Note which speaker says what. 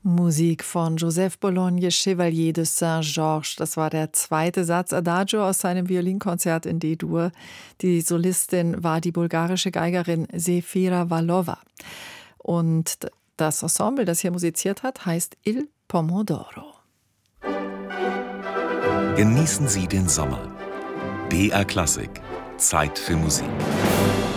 Speaker 1: Musik von Joseph Bologne, Chevalier de Saint-Georges. Das war der zweite Satz Adagio aus seinem Violinkonzert in D-Dur. Die Solistin war die bulgarische Geigerin Zefira Vallova. Und das Ensemble, das hier musiziert hat, heißt Il Pomodoro.
Speaker 2: Genießen Sie den Sommer. BR Klassik. Zeit für Musik.